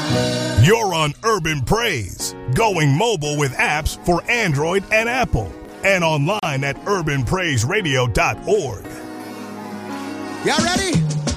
You're on Urban Praise, going mobile with apps for Android and Apple, and online at urbanpraiseradio.org. Y'all ready?